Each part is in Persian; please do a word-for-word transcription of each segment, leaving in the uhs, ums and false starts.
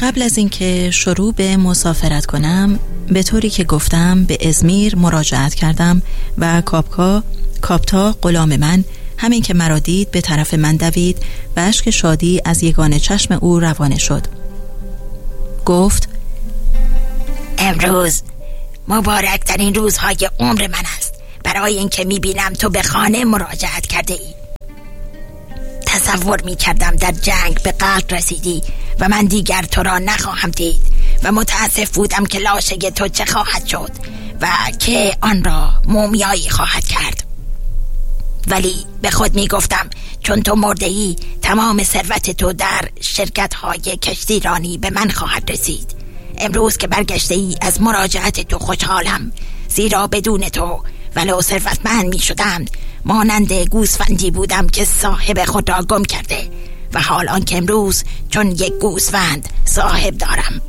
قبل از اینکه شروع به مسافرت کنم، به طوری که گفتم به ازمیر مراجعت کردم و کاپکا کاپتا غلام من همین که مرا دید به طرف من دوید و اشک شادی از یگانه چشم او روانه شد. گفت: امروز مبارکترین روزهای عمر من است، برای اینکه میبینم تو به خانه مراجعت کرده ای. تصور میکردم در جنگ به قتل رسیدی و من دیگر تو را نخواهم دید و متاسف بودم که لاشه تو چه خواهد شد و که آن را مومیایی خواهد کرد. ولی به خود میگفتم چون تو مرده ای تمام ثروت تو در شرکت های کشتی رانی به من خواهد رسید. امروز که برگشته ای از مراجعت تو خوشحالم، زیرا بدون تو ولو ثروتمند می شدم مانند گوسفندی بودم که صاحب خود را گم کرده و حال آنکه امروز چون یک گوسفند صاحب دارم.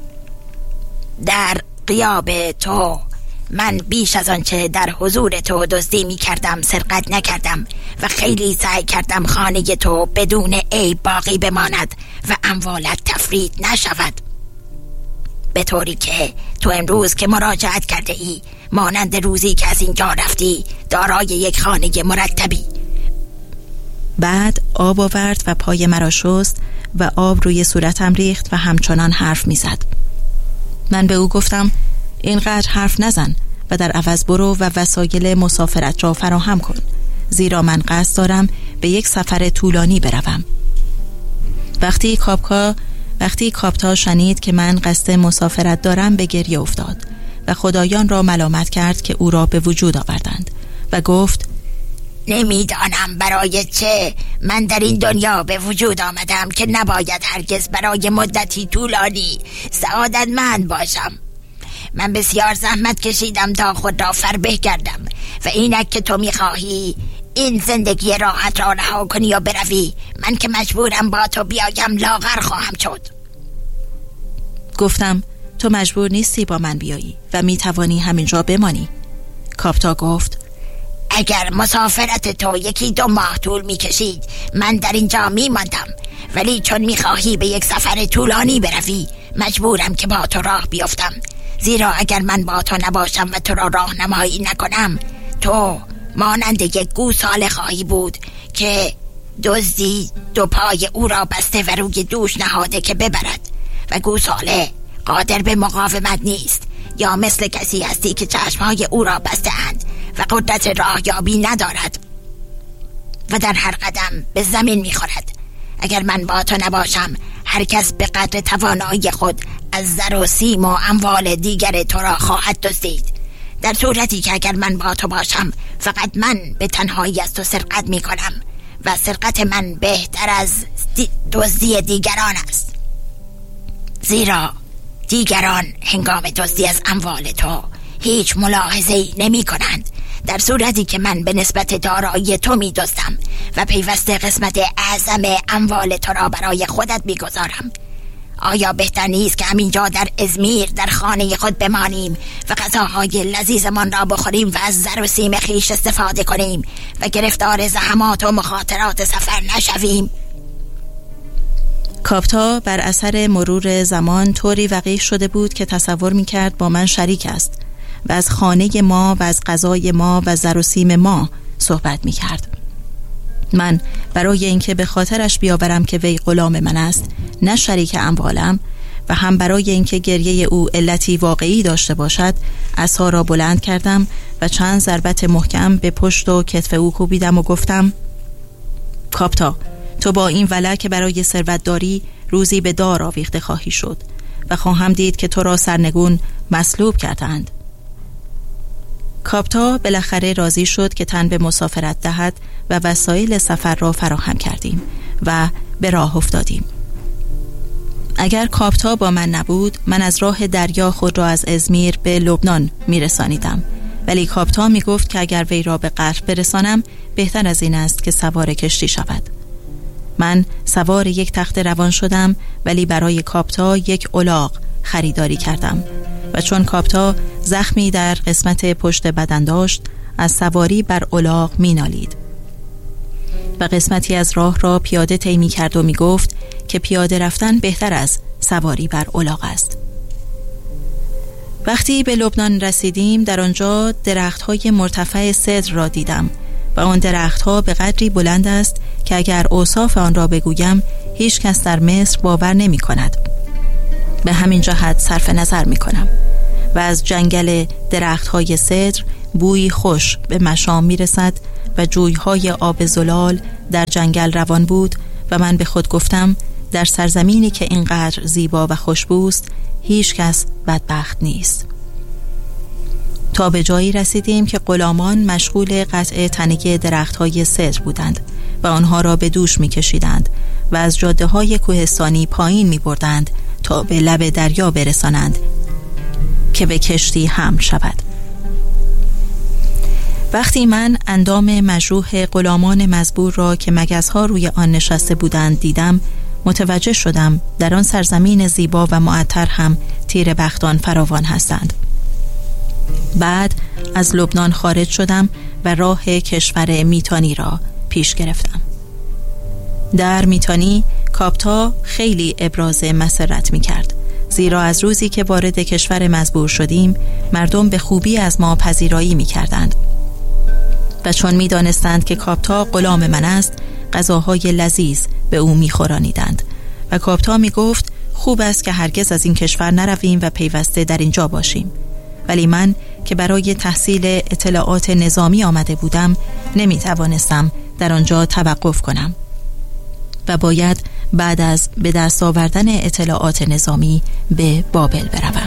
در غیاب تو من بیش از آنچه در حضور تو دزدی می کردم سرقت نکردم و خیلی سعی کردم خانه تو بدون عیب باقی بماند و اموالت تفرید نشود، به طوری که تو امروز که مراجعت کرده ای مانند روزی که از اینجا رفتی دارای یک خانه مرتبی. بعد آب آورد و پای مرا شست و آب روی صورتم ریخت و همچنان حرف می زد. من به او گفتم: اینقدر حرف نزن و در عوض برو و وسایل مسافرت را فراهم کن، زیرا من قصد دارم به یک سفر طولانی بروم. وقتی کاپکا وقتی کاپتا شنید که من قصد مسافرت دارم به گریه افتاد و خدایان را ملامت کرد که او را به وجود آوردند و گفت: نمیدانم برای چه من در این دنیا به وجود آمدم که نباید هرگز برای مدتی طولانی سعادتمند باشم. من بسیار زحمت کشیدم تا خود را فربه کردم و اینک که تو میخواهی این زندگی راحت را رها کنی یا بروی، من که مجبورم با تو بیایم لاغر خواهم شد. گفتم: تو مجبور نیستی با من بیایی و میتوانی همینجا بمانی. کاپتا گفت: اگر مسافرت تو یکی دو ماه طول میکشید من در اینجا میماندم، ولی چون میخواهی به یک سفر طولانی بروی مجبورم که با تو راه بیفتم، زیرا اگر من با تو نباشم و تو را راهنمایی نکنم تو مانند یک گوساله خواهی بود که دزدی دو پای او را بسته و روی دوش نهاده که ببرد و گوساله قادر به مقاومت نیست، یا مثل کسی هستی که چشمهای او را بسته اند و قدرت راهیابی ندارد و در هر قدم به زمین میخورد. اگر من با تو نباشم هر کس به قدر توانایی خود از زر و سیم و اموال دیگر تو را خواهد دزدید، در صورتی که اگر من با تو باشم فقط من به تنهایی از تو سرقت می کنم و سرقت من بهتر از دزدی دیگران است، زیرا دیگران هنگام دزدی از اموال تو هیچ ملاحظه‌ای نمی کنند، در صورتی که من به نسبت دارایی تو می دزدم و پیوسته قسمت اعظم اموال تو را برای خودت می گذارم. آیا بهتر نیست که همینجا در ازمیر در خانه خود بمانیم و غذاهای لذیذمان را بخوریم و از زر و سیم خویش استفاده کنیم و گرفتار زحمات و مخاطرات سفر نشویم؟ کاپتا بر اثر مرور زمان طوری وقیح شده بود که تصور می‌کرد با من شریک است و از خانه ما و از غذای ما و زر و سیم ما صحبت می‌کرد. من برای اینکه به خاطرش بیاورم که وی غلام من است نه شریک اموالم و هم برای اینکه گریه او علتی واقعی داشته باشد عصا را بلند کردم و چند ضربت محکم به پشت و کتف او کوبیدم و گفتم: کاپتا، تو با این ولع که برای ثروت داری روزی به دار آویخته خواهی شد و خواهم دید که تو را سرنگون مصلوب کردند. کاپتا بالاخره راضی شد که تن به مسافرت دهد و وسایل سفر را فراهم کردیم و به راه افتادیم. اگر کاپتا با من نبود من از راه دریا خود را از ازمیر به لبنان میرسانیدم، ولی کاپتا میگفت که اگر وی را به قصر برسانم بهتر از این است که سوار کشتی شود. من سوار یک تخت روان شدم، ولی برای کاپتا یک الاغ خریداری کردم و چون کاپتا زخمی در قسمت پشت بدن داشت از سواری بر الاغ می نالید. و قسمتی از راه را پیاده طی می‌کرد و می‌گفت که پیاده رفتن بهتر از سواری بر الاغ است. وقتی به لبنان رسیدیم در آنجا درخت‌های مرتفع سدر را دیدم و آن درخت‌ها به قدری بلند است که اگر اوصاف آن را بگویم هیچ کس در مصر باور نمی کند. به همین جهت صرف نظر می کنم و از جنگل درخت‌های سدر بوی خوش به مشام می رسد و جویهای آب زلال در جنگل روان بود و من به خود گفتم در سرزمینی که اینقدر زیبا و خوشبوست هیچ کس بدبخت نیست. تا به جایی رسیدیم که غلامان مشغول قطع تنه درخت‌های سدر بودند و آنها را به دوش می‌کشیدند و از جاده‌های کوهستانی پایین می‌بردند تا به لب دریا برسانند که به کشتی حمل شود. وقتی من اندام مجروح غلامان مزبور را که مگس‌ها روی آن نشسته بودند دیدم، متوجه شدم در آن سرزمین زیبا و معطر هم تیر بختان فراوان هستند. بعد از لبنان خارج شدم و راه کشور میتانی را پیش گرفتم. در میتانی کاپتا خیلی ابراز مسرت می کرد، زیرا از روزی که وارد کشور مزبور شدیم مردم به خوبی از ما پذیرایی می کردند و چون می دانستند که کاپتا غلام من است غذاهای لذیذ به او می خورانیدند و کاپتا می گفت خوب است که هرگز از این کشور نرویم و پیوسته در اینجا باشیم. ولی من که برای تحصیل اطلاعات نظامی آمده بودم نمی توانستم در آنجا توقف کنم و باید بعد از به دست آوردن اطلاعات نظامی به بابل بروم.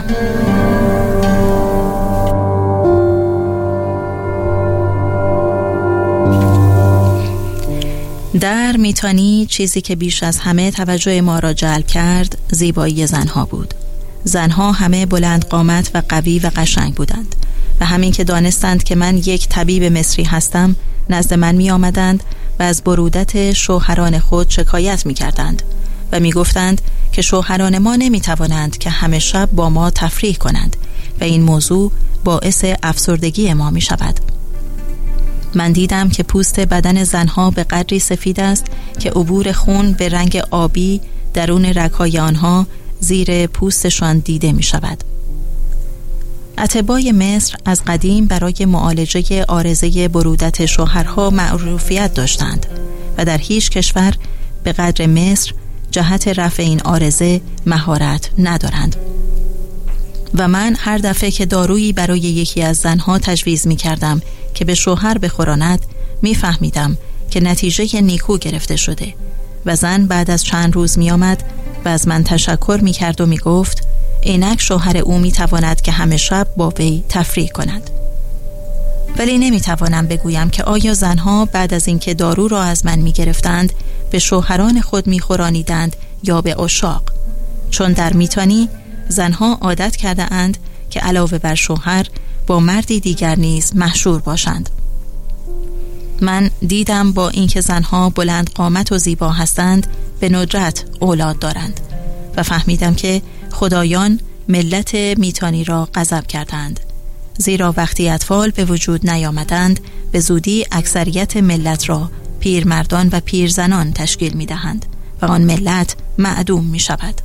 در میتانی چیزی که بیش از همه توجه ما را جلب کرد زیبایی زنها بود. زنها همه بلند قامت و قوی و قشنگ بودند و همین که دانستند که من یک طبیب مصری هستم نزد من می آمدند و از برودت شوهران خود شکایت می کردند و می گفتند که شوهران ما نمی توانند که همه شب با ما تفریح کنند و این موضوع باعث افسردگی ما می شود. من دیدم که پوست بدن زنها به قدری سفید است که عبور خون به رنگ آبی درون رگ‌های آنها زیر پوستشان دیده می شود. اطبای مصر از قدیم برای معالجه عارضه برودت شوهرها معروفیت داشتند و در هیچ کشور به قدر مصر جهت رفع این عارضه مهارت ندارند. و من هر دفعه که دارویی برای یکی از زنها تجویز می کردم که به شوهر بخوراند می فهمیدم که نتیجه نیکو گرفته شده و زن بعد از چند روز می آمد و از من تشکر می کرد و می گفت اینک شوهر او می تواند که همه شب با وی تفریح کند. ولی نمی توانم بگویم که آیا زنها بعد از اینکه دارو را از من می گرفتند به شوهران خود می خورانیدند یا به عشاق، چون در میتانی زنها عادت کرده اند که علاوه بر شوهر با مردی دیگر نیز محشور باشند. من دیدم با اینکه زنها بلند قامت و زیبا هستند به ندرت اولاد دارند و فهمیدم که خدایان ملت میتانی را غضب کردند، زیرا وقتی اطفال به وجود نیامدند به زودی اکثریت ملت را پیرمردان و پیرزنان تشکیل میدهند و آن ملت معدوم می شود.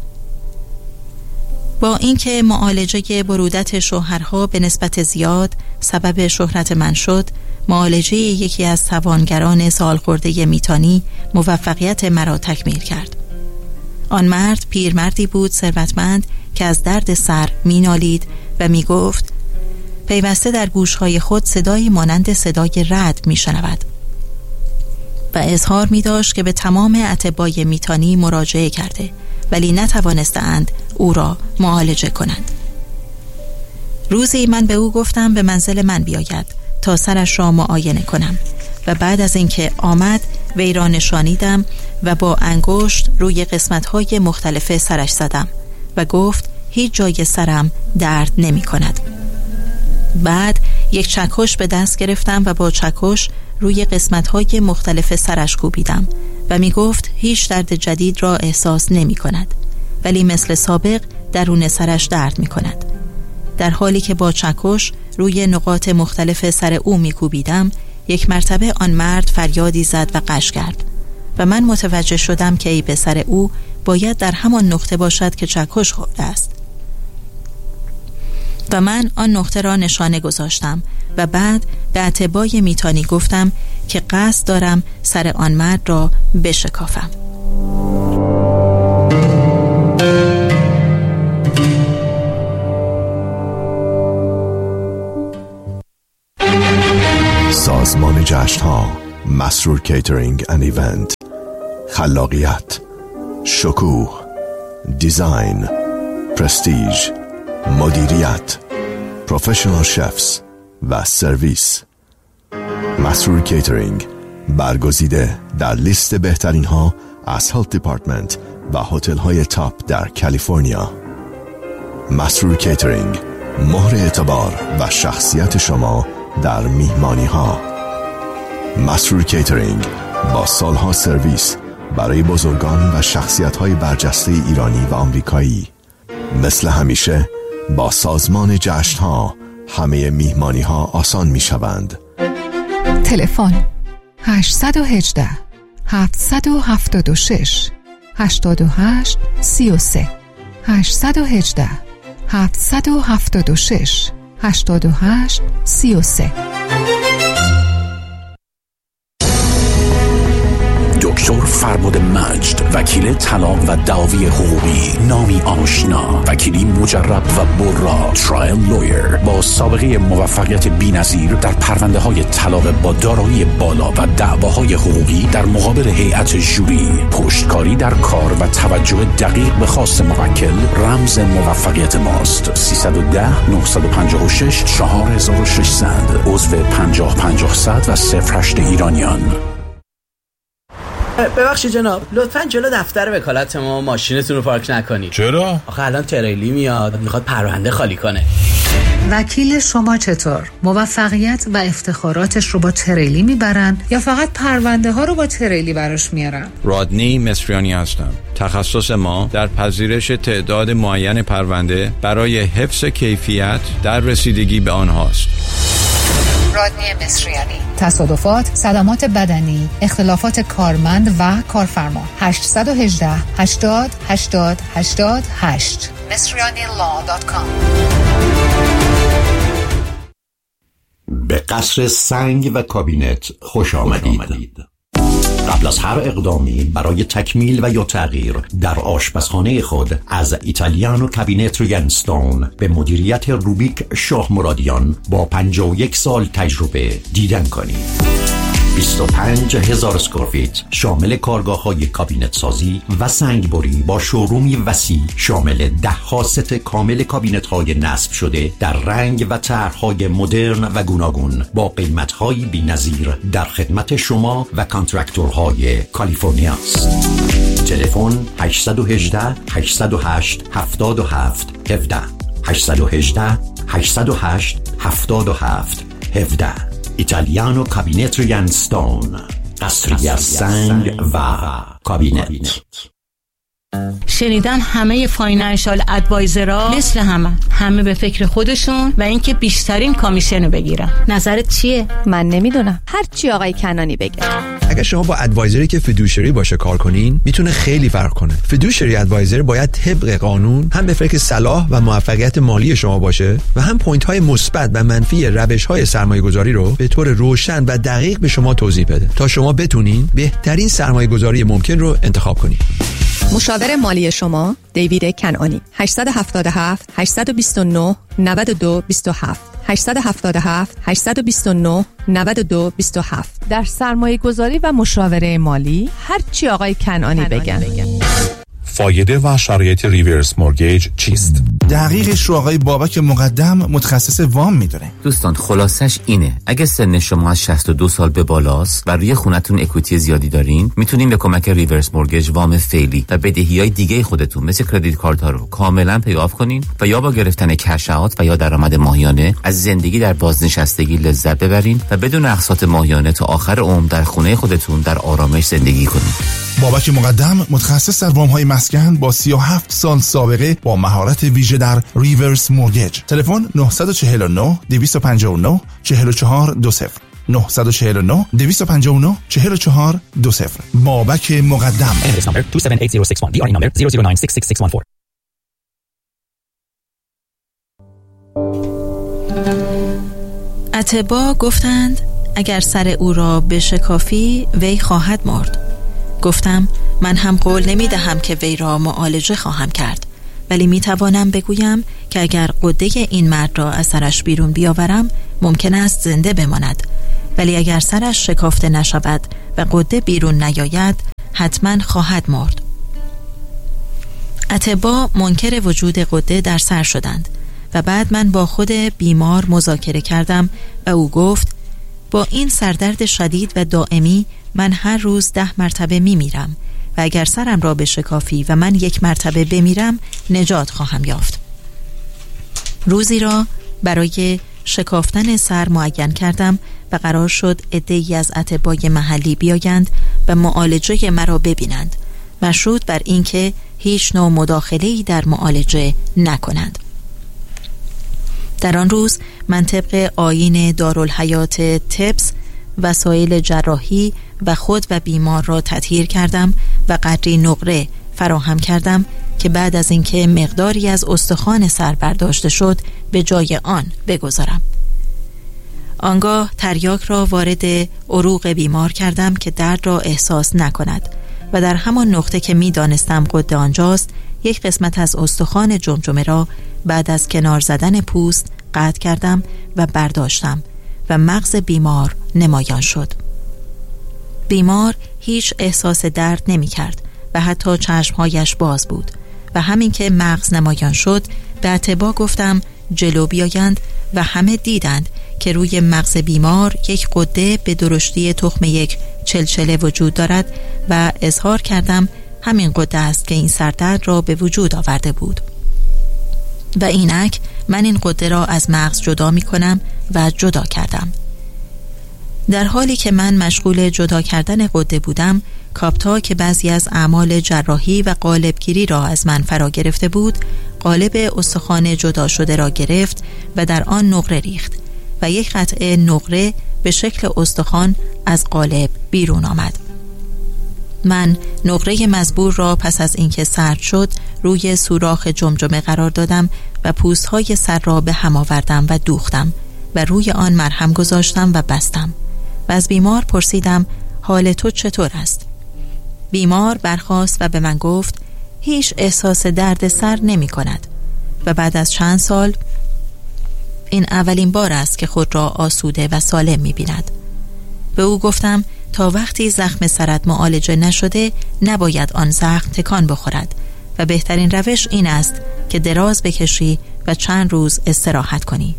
با اینکه معالجه برودت شوهرها به نسبت زیاد سبب شهرت من شد، معالجه یکی از توانگران سالخورده میتانی موفقیت مرا تکمیل کرد. آن مرد پیرمردی بود ثروتمند که از درد سر مینالید و میگفت پیوسته در گوشهای خود صدایی مانند صدای رعد میشنود و اظهار می داشت که به تمام اطبای میتانی مراجعه کرده ولی نتوانستند او را معالجه کنند. روزی من به او گفتم به منزل من بیاید تا سرش را معاینه کنم و بعد از اینکه آمد وی را نشانیدم و با انگشت روی قسمت‌های مختلف سرش زدم و گفت هیچ جای سرم درد نمی کند. بعد یک چکش به دست گرفتم و با چکش روی قسمت‌های مختلف سرش کوبیدم و می گفت هیچ درد جدید را احساس نمی کند ولی مثل سابق درون سرش درد می کند. در حالی که با چکش روی نقاط مختلف سر او می کوبیدم یک مرتبه آن مرد فریادی زد و غش کرد و من متوجه شدم که ای پسر او باید در همان نقطه باشد که چکش خورده است و من آن نقطه را نشانه گذاشتم و بعد به اتباع میتانی گفتم که قصد دارم سر آن مرد را بشکافم. سازمان جشن‌ها، مسرور کیترینگ اند ایونت، خلاقیت، شکوه، دیزاین، پرستیژ، مدیریت، پروفشنال شفز و سرویس. مسرور کیترینگ برگزیده در لیست بهترین ها از هلت دیپارتمنت و هتل های تاپ در کالیفرنیا. مسرور کیترینگ، مهر اعتبار و شخصیت شما در میهمانی ها. مسرور کیترینگ با سالها سرویس برای بزرگان و شخصیت های برجسته ایرانی و آمریکایی. مثل همیشه با سازمان جشن ها همه میهمانی ها آسان می شوند. تلفن هشت یک هشت هفت هفت شش هشت هشت سه سه هشت یک هشت هفت هفت شش هشت هشت سه سه. دکتر فرباد مجد، وکیل طلاق و دعاوی حقوقی، نامی آشنا، وکیلی مجرب و برا، ترایل لویر با سابقه موفقیت بی‌نظیر در پرونده های طلاق با دارایی بالا و دعواهای حقوقی در مقابل هیئت ژوری. پشتکاری در کار و توجه دقیق به خواست موکل رمز موفقیت ماست. سیصد و ده نهصد و پنجاه و شش چهار هزار و ششصد، عضو پنجاه پنجاه صد و صفر هشت ایرانیان. ببخشید جناب، لطفاً جلو دفتر وکالت ما ماشینتون رو پارک نکنید. چرا؟ آخه الان تریلی میاد میخواد پرونده خالی کنه. وکیل شما چطور؟ موفقیت و افتخاراتش رو با تریلی میبرن یا فقط پرونده ها رو با تریلی براش میارن؟ رادنی مصریانی هستم. تخصص ما در پذیرش تعداد معین پرونده برای حفظ کیفیت در رسیدگی به آنهاست. رادنی مصریانی. تصادفات، صدمات بدنی، اختلافات کارمند و کارفرما. هشت یک هشت هشتاد هشتاد هشتاد هشت مصریانی لا دات کام. به قصر سنگ و کابینت خوش آمدید. قبل از هر اقدامی برای تکمیل و یا تغییر در آشپزخانه خود از ایتالیانو کابینت ینستون به مدیریت روبیک شاه مرادیان با پنجاه و یک سال تجربه دیدن کنید. بیست و پنج هزار اسکوارفیت شامل کارگاه های کابینت سازی و سنگبری با شورومی وسیع شامل ده ها ست کامل کابینت های نصب شده در رنگ و طرح‌های مدرن و گوناگون با قیمت های بی نظیر در خدمت شما و کانترکتورهای کالیفرنیا است. تلفن هشت یک هشت هشت صفر هشت هفت هفت یک هفت هشت یک هشت هشت صفر هشت هفت هفت یک هفت. ایتالیانو کابینت ینستون، قصری از سنگ و کابینت. شنیدم همه فاینانشال ادوایزرها مثل همه همه به فکر خودشون و اینکه بیشترین کامیشن رو بگیرن. نظرت چیه؟ من نمیدونم، هر چی آقای کنانی بگه. اگه شما با ادوایزری که فیدوشری باشه کار کنین میتونه خیلی فرق کنه. فیدوشری ادوایزر باید طبق قانون هم به فکر صلاح و موفقیت مالی شما باشه و هم پوینت های مثبت و منفی روش های سرمایه گذاری رو به طور روشن و دقیق به شما توضیح بده تا شما بتونین بهترین سرمایه گذاری ممکن رو انتخاب کنین. مشاور مالی شما دیوید کنانی. هشت هفت هفت هشت دو نه نه دو دو هفت هشت هفت هفت هشت دو نه نه دو دو هفت. در سرمایه گذاری و مشاوره مالی هر چی آقای کنانی بگن. فایده و شرایط ریورس مورگیج چیست؟ دقیقش رو آقای بابک مقدم متخصص وام میدونه. دوستان خلاصش اینه، اگه سن شما از شصت و دو سال به بالاست و روی خونتون اکویتی زیادی دارین، میتونین به کمک ریورس مورگیج وام فعلی و بدهیای دیگه خودتون مثل کردیت کارت‌ها رو کاملا پی آف کنین و یا با گرفتن کش اوت و یا درآمد ماهیانه از زندگی در بازنشستگی لذت ببرین و بدون اقساط ماهیانه تا آخر عمر در خونه خودتون در آرامش زندگی کنین. بابک مقدم متخصص در وام‌های مسکن با سی و هفت سال سابقه با مهارت ویژه در ریورس مورگیج. تلفن نه چهار نه دو پنج نه چهار چهار دو صفر نه چهار نه دو پنج نه چهار چهار دو صفر. بابک مقدم. N M R two seven eight zero six one. D R E number zero zero nine six six six one four. اتباع گفتند اگر سر او را بشکافی وی خواهد مرد. گفتم من هم قول نمی دهم که وی را معالجه خواهم کرد، ولی می توانم بگویم که اگر قده این مرد را از سرش بیرون بیاورم ممکن است زنده بماند، ولی اگر سرش شکافته نشود و قده بیرون نیاید حتما خواهد مرد. اتباع منکر وجود قده در سر شدند و بعد من با خود بیمار مذاکره کردم و او گفت با این سردرد شدید و دائمی من هر روز ده مرتبه می میرم و اگر سرم را بشکافی و من یک مرتبه بمیرم نجات خواهم یافت. روزی را برای شکافتن سر معین کردم و قرار شد عده‌ای از اتباع محلی بیایند و معالجه مرا ببینند، مشروط بر اینکه هیچ نوع مداخله‌ای در معالجه نکنند. در آن روز من طبق آیین دارالحیات تبس وسایل جراحی و خود و بیمار را تطهیر کردم و قدری نقره فراهم کردم که بعد از اینکه مقداری از استخوان سر برداشته شد به جای آن بگذارم. آنگاه تریاک را وارد عروق بیمار کردم که درد را احساس نکند و در همان نقطه که می دانستم قده آنجاست یک قسمت از استخوان جمجمه را بعد از کنار زدن پوست قطع کردم و برداشتم و مغز بیمار نمایان شد. بیمار هیچ احساس درد نمی کرد و حتی چشمهایش باز بود و همین که مغز نمایان شد به اتباع گفتم جلو بیایند و همه دیدند که روی مغز بیمار یک قده به درشتی تخم یک چلچله وجود دارد و اظهار کردم همین قده است که این سردرد را به وجود آورده بود و اینک من این قده را از مغز جدا می کنم و جدا کردم. در حالی که من مشغول جدا کردن قده بودم، کاپتا که بعضی از اعمال جراحی و قالبگیری را از من فرا گرفته بود قالب استخوان جدا شده را گرفت و در آن نقره ریخت و یک قطعه نقره به شکل استخوان از قالب بیرون آمد. من نقره مزبور را پس از اینکه سرد شد روی سوراخ جمجمه قرار دادم و پوستهای سر را به هم آوردم و دوختم و روی آن مرهم گذاشتم و بستم و از بیمار پرسیدم حال تو چطور است؟ بیمار برخاست و به من گفت هیچ احساس درد سر نمی کند و بعد از چند سال این اولین بار است که خود را آسوده و سالم می بیند. به او گفتم تا وقتی زخم سرت معالجه نشده نباید آن زخم تکان بخورد و بهترین روش این است که دراز بکشی و چند روز استراحت کنی.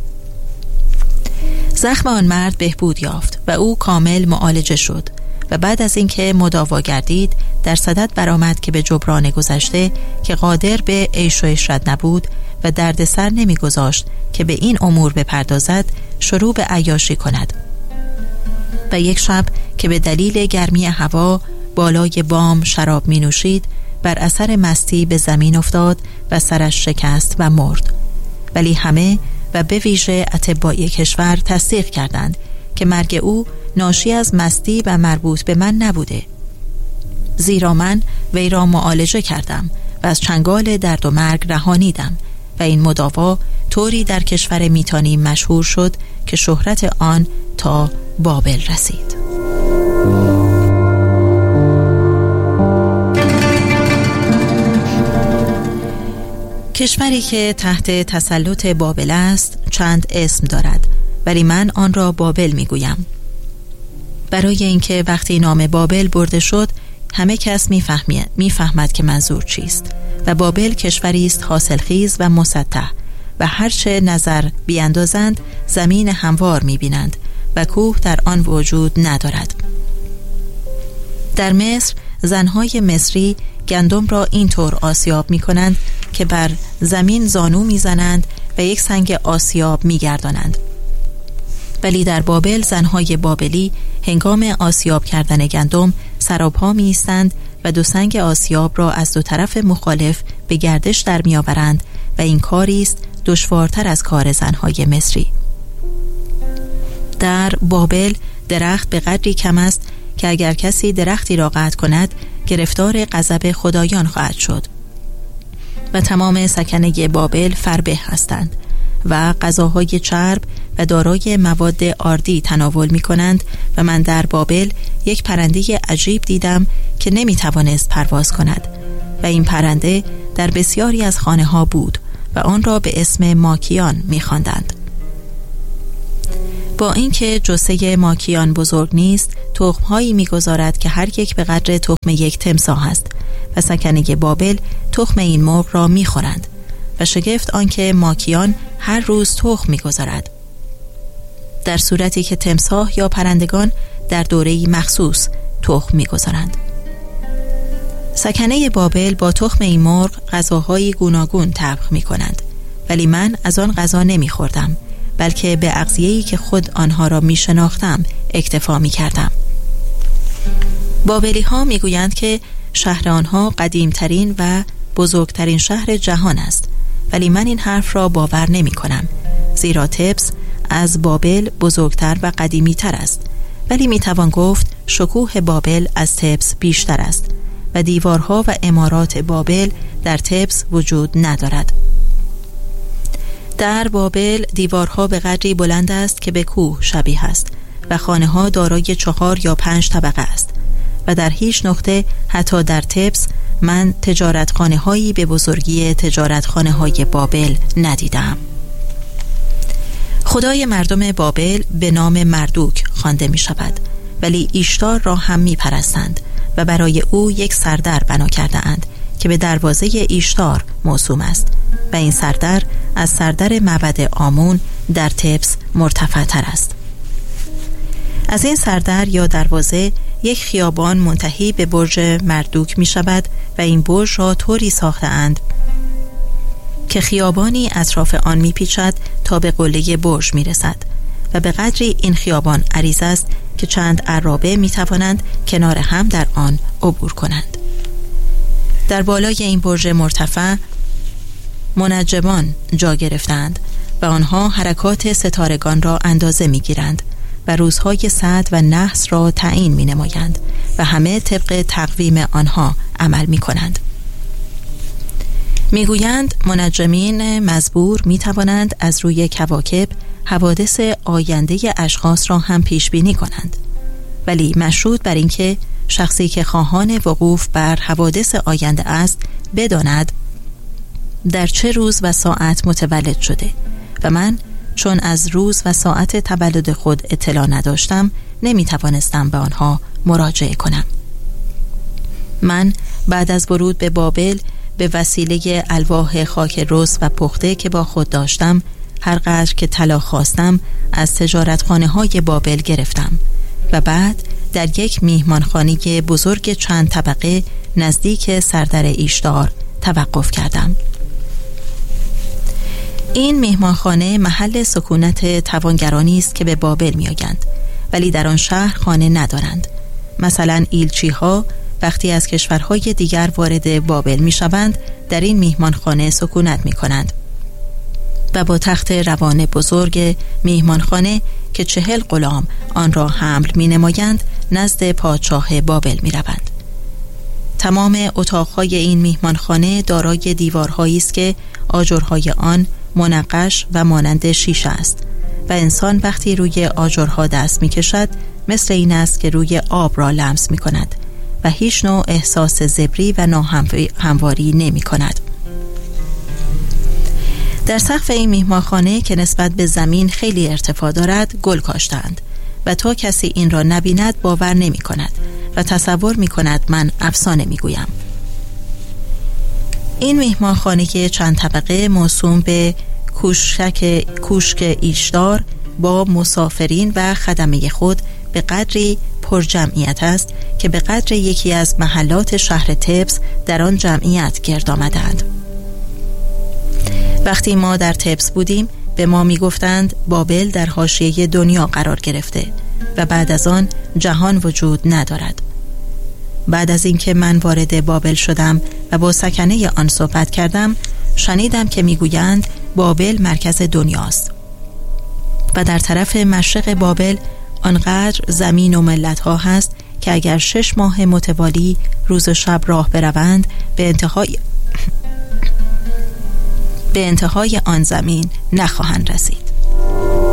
زخم آن مرد بهبود یافت و او کامل معالجه شد و بعد از اینکه مداوا گردید در صدد برآمد که به جبران گذشته که قادر به عیش و عشرت نبود و درد سر نمی گذاشت که به این امور بپردازد شروع به عیاشی کند. و یک شب که به دلیل گرمی هوا بالای بام شراب می نوشید بر اثر مستی به زمین افتاد و سرش شکست و مرد، ولی همه و به ویژه اتباع کشور تصدیق کردند که مرگ او ناشی از مستی و مربوط به من نبوده، زیرا من وی را معالجه کردم و از چنگال درد و مرگ رهانیدم و این مداوا طوری در کشور میتانی مشهور شد که شهرت آن تا بابل رسید. کشوری که تحت تسلط بابل است چند اسم دارد، ولی من آن را بابل میگویم، برای اینکه وقتی نام بابل برده شد همه کس میفهمید میفهمد که منظور چیست و بابل کشوری است حاصلخیز و مسطح و هرچه نظر بیاندازند زمین هموار میبینند و کوه در آن وجود ندارد. در مصر زنهای مصری گندم را اینطور آسیاب می کنند که بر زمین زانو می زنند و یک سنگ آسیاب می گردانند، ولی در بابل زنهای بابلی هنگام آسیاب کردن گندم سراپا می ایستند و دو سنگ آسیاب را از دو طرف مخالف به گردش در می آورند و این کاری است دشوارتر از کار زنهای مصری. در بابل درخت به قدری کم است که اگر کسی درختی را قطع کند گرفتار غضب خدایان خواهد شد و تمام سکنه بابل فربه هستند و غذاهای چرب و دارای مواد آردی تناول می کنند و من در بابل یک پرنده عجیب دیدم که نمی توانست پرواز کند و این پرنده در بسیاری از خانه ها بود و آن را به اسم ماکیان می خواندند. با اینکه جثه ماکیان بزرگ نیست، تخم‌هایی می‌گذارد که هر یک به قدر تخم یک تمساح است و سکنه بابل تخم این مرغ را می‌خورند و شگفت آنکه ماکیان هر روز تخم می‌گذارد، در صورتی که تمساح یا پرندگان در دوره‌ای مخصوص تخم می‌گذارند. سکنه بابل با تخم این مرغ غذاهای گوناگون طبخ می‌کنند، ولی من از آن غذا نمی‌خوردم، بلکه به اغذیه‌ای که خود آنها را می شناختم اکتفا می کردم. بابلی ها می گویند که شهر آنها قدیمترین و بزرگترین شهر جهان است، ولی من این حرف را باور نمی کنم، زیرا تبس از بابل بزرگتر و قدیمی تر است، ولی می توان گفت شکوه بابل از تبس بیشتر است و دیوارها و عمارات بابل در تبس وجود ندارد. در بابل دیوارها به قدری بلند است که به کوه شبیه است و خانه ها دارای چهار یا پنج طبقه است و در هیچ نقطه حتی در تبس من تجارتخانه هایی به بزرگی تجارتخانه های بابل ندیدم. خدای مردم بابل به نام مردوک خوانده می شود، ولی ایشتار را هم می پرستند و برای او یک سردر بنا کرده اند که به دروازه ایشتار موسوم است و این سردر از سردر معبد آمون در تبس مرتفع تر است. از این سردر یا دروازه یک خیابان منتهی به برج مردوک می شود و این برج را طوری ساخته اند که خیابانی اطراف آن می پیچد تا به قله برج می رسد و به قدری این خیابان عریض است که چند عرابه می توانند کنار هم در آن عبور کنند. در بالای این برج مرتفع منجمان جا گرفتند و آنها حرکات ستارگان را اندازه می گیرند و روزهای سعد و نحس را تعیین می نمایند و همه طبق تقویم آنها عمل می کنند. می گویند منجمین مزبور می توانند از روی کواکب حوادث آینده اشخاص را هم پیش بینی کنند، ولی مشروط بر اینکه شخصی که خواهان وقوف بر حوادث آینده است بداند در چه روز و ساعت متولد شده و من چون از روز و ساعت تولد خود اطلاع نداشتم نمی توانستم به آنها مراجعه کنم. من بعد از ورود به بابل به وسیله الواح خاک رس و پخته که با خود داشتم هر قدر که طلا خواستم از تجارتخانه های بابل گرفتم و بعد در یک میهمانخانه بزرگ چند طبقه نزدیک سردر ایشتار توقف کردم. این میهمانخانه محل سکونت توانگرانی است که به بابل میآیند ولی در آن شهر خانه ندارند. مثلا ایلچی ها وقتی از کشورهای دیگر وارد بابل میشوند در این میهمانخانه سکونت میکنند و با تخت روان بزرگ میهمانخانه که چهل غلام آن را حمل می نمایند نزد پادشاه بابل می روند. تمام اتاقهای این میهمانخانه دارای دیوارهایی است که آجرهای آن منقش و مانند شیشه است و انسان وقتی روی آجرها دست می کشد مثل این است که روی آب را لمس می کند و هیچ نوع احساس زبری و ناهمواری نمی کند. در سقف این میهمانخانه که نسبت به زمین خیلی ارتفاع دارد گل کاشتند و تا کسی این را نبیند باور نمی کند و تصور می کند من افسانه می گویم. این میهمانخانه چند طبقه موسوم به کوشک کوشک ایشتار با مسافرین و خدمه خود به قدری پر جمعیت است که به قدر یکی از محلات شهر تبس در آن جمعیت گرد آمدند. وقتی ما در تبس بودیم به ما می گفتند بابل در حاشیه دنیا قرار گرفته و بعد از آن جهان وجود ندارد. بعد از اینکه من وارد بابل شدم و با سکنه آن صحبت کردم شنیدم که می گویند بابل مرکز دنیاست. و در طرف مشرق بابل آنقدر زمین و ملت ها هست که اگر شش ماه متوالی روز و شب راه بروند به انتهای به انتهای آن زمین نخواهند رسید.